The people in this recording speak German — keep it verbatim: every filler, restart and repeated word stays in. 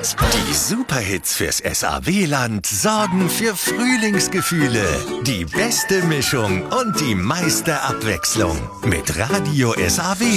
Die Superhits fürs S A W-Land sorgen für Frühlingsgefühle. Die beste Mischung und die meiste Abwechslung. Mit Radio S A W.